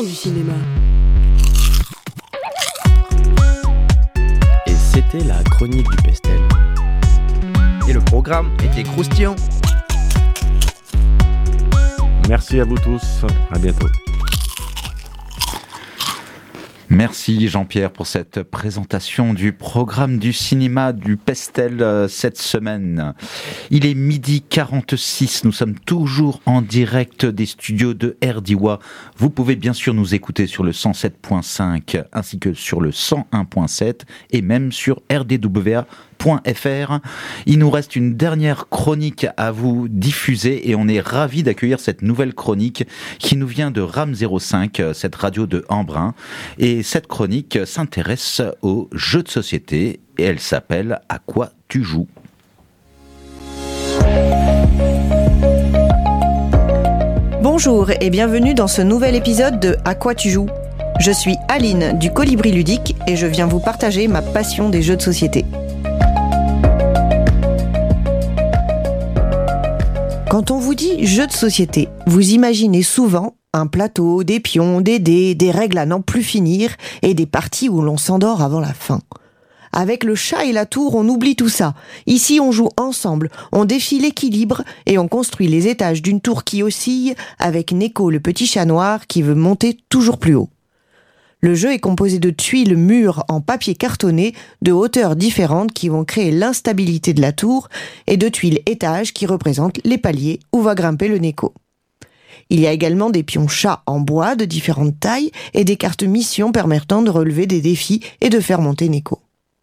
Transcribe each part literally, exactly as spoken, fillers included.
du cinéma. Et c'était la chronique du Pestel. Et le programme était croustillant. Merci à vous tous, à bientôt. Merci Jean-Pierre pour cette présentation du programme du cinéma du Pestel euh, cette semaine. Il est midi quarante-six, nous sommes toujours en direct des studios de R D I W A. Vous pouvez bien sûr nous écouter sur le cent sept point cinq ainsi que sur le cent un point sept et même sur r d w a point f r. Il nous reste une dernière chronique à vous diffuser et on est ravis d'accueillir cette nouvelle chronique qui nous vient de RAM zéro cinq, cette radio de Embrun. Et cette chronique s'intéresse aux jeux de société et elle s'appelle « À quoi tu joues ?» Bonjour et bienvenue dans ce nouvel épisode de « À quoi tu joues ?» Je suis Aline du Colibri Ludique et je viens vous partager ma passion des jeux de société. Quand on vous dit jeu de société, vous imaginez souvent un plateau, des pions, des dés, des règles à n'en plus finir et des parties où l'on s'endort avant la fin. Avec le chat et la tour, on oublie tout ça. Ici, on joue ensemble, on défie l'équilibre et on construit les étages d'une tour qui oscille avec Neko, le petit chat noir, qui veut monter toujours plus haut. Le jeu est composé de tuiles mûres en papier cartonné de hauteurs différentes qui vont créer l'instabilité de la tour et de tuiles étages qui représentent les paliers où va grimper le Neko. Il y a également des pions chats en bois de différentes tailles et des cartes missions permettant de relever des défis et de faire monter Neko.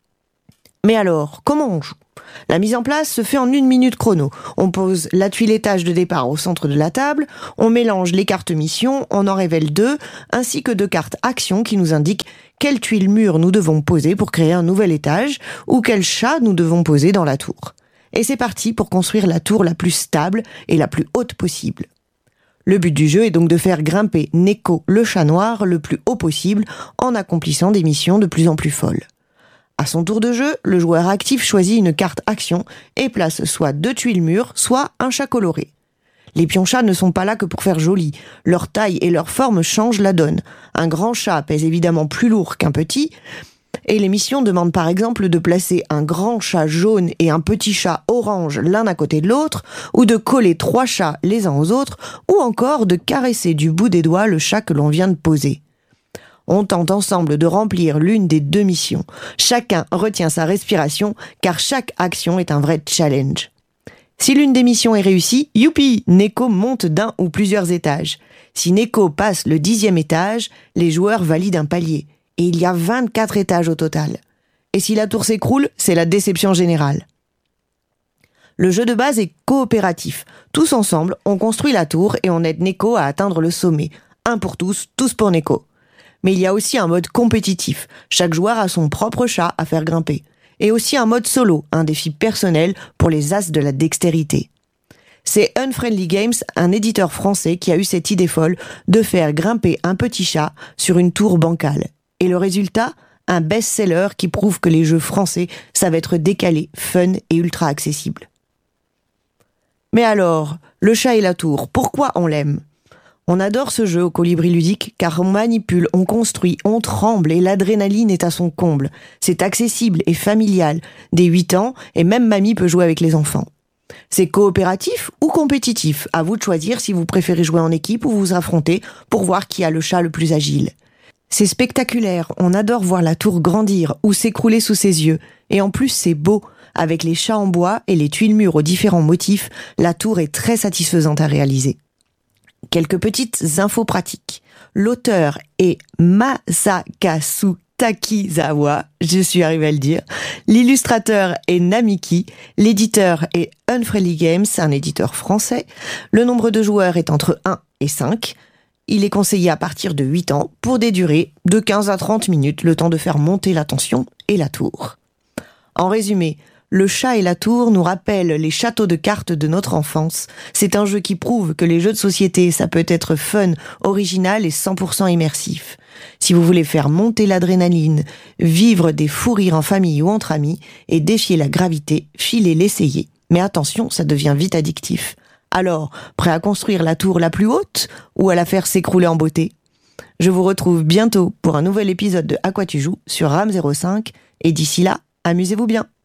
Mais alors, comment on joue ? La mise en place se fait en une minute chrono. On pose la tuile étage de départ au centre de la table, on mélange les cartes missions, on en révèle deux, ainsi que deux cartes actions qui nous indiquent quelle tuile mûre nous devons poser pour créer un nouvel étage ou quel chat nous devons poser dans la tour. Et c'est parti pour construire la tour la plus stable et la plus haute possible. Le but du jeu est donc de faire grimper Neko, le chat noir, le plus haut possible en accomplissant des missions de plus en plus folles. À son tour de jeu, le joueur actif choisit une carte action et place soit deux tuiles mûres, soit un chat coloré. Les pions chats ne sont pas là que pour faire joli. Leur taille et leur forme changent la donne. Un grand chat pèse évidemment plus lourd qu'un petit, et les missions demandent par exemple de placer un grand chat jaune et un petit chat orange l'un à côté de l'autre, ou de coller trois chats les uns aux autres, ou encore de caresser du bout des doigts le chat que l'on vient de poser. On tente ensemble de remplir l'une des deux missions. Chacun retient sa respiration, car chaque action est un vrai challenge. Si l'une des missions est réussie, youpi, Neko monte d'un ou plusieurs étages. Si Neko passe le dixième étage, les joueurs valident un palier. Et il y a vingt-quatre étages au total. Et si la tour s'écroule, c'est la déception générale. Le jeu de base est coopératif. Tous ensemble, on construit la tour et on aide Neko à atteindre le sommet. Un pour tous, tous pour Neko. Mais il y a aussi un mode compétitif. Chaque joueur a son propre chat à faire grimper. Et aussi un mode solo, un défi personnel pour les as de la dextérité. C'est Unfriendly Games, un éditeur français qui a eu cette idée folle de faire grimper un petit chat sur une tour bancale. Et le résultat ? Un best-seller qui prouve que les jeux français savent être décalés, fun et ultra accessibles. Mais alors, le chat et la tour, pourquoi on l'aime ? On adore ce jeu au Colibri Ludique car on manipule, on construit, on tremble et l'adrénaline est à son comble. C'est accessible et familial. Dès huit ans, et même mamie peut jouer avec les enfants. C'est coopératif ou compétitif. À vous de choisir si vous préférez jouer en équipe ou vous affronter pour voir qui a le chat le plus agile. C'est spectaculaire, on adore voir la tour grandir ou s'écrouler sous ses yeux. Et en plus c'est beau. Avec les chats en bois et les tuiles mûres aux différents motifs, la tour est très satisfaisante à réaliser. Quelques petites infos pratiques. L'auteur est Masakazu Takizawa, je suis arrivée à le dire. L'illustrateur est Namiki. L'éditeur est Unfriendly Games, un éditeur français. Le nombre de joueurs est entre un et cinq. Il est conseillé à partir de huit ans pour des durées de quinze à trente minutes, le temps de faire monter la tension et la tour. En résumé, le chat et la tour nous rappellent les châteaux de cartes de notre enfance. C'est un jeu qui prouve que les jeux de société, ça peut être fun, original et cent pour cent immersif. Si vous voulez faire monter l'adrénaline, vivre des fous rires en famille ou entre amis et défier la gravité, filez l'essayer. Mais attention, ça devient vite addictif. Alors, prêt à construire la tour la plus haute ou à la faire s'écrouler en beauté ? Je vous retrouve bientôt pour un nouvel épisode de À quoi tu joues sur RAM zéro cinq, et d'ici là, amusez-vous bien.